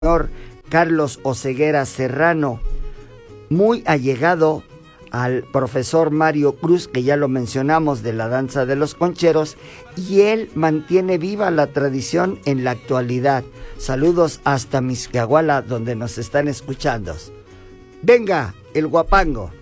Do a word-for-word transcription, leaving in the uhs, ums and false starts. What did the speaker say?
señor Carlos Oseguera Serrano, muy allegado al profesor Mario Cruz, que ya lo mencionamos, de la danza de los concheros, y él mantiene viva la tradición en la actualidad. Saludos hasta Mixquiahuala, donde nos están escuchando. Venga, el guapango.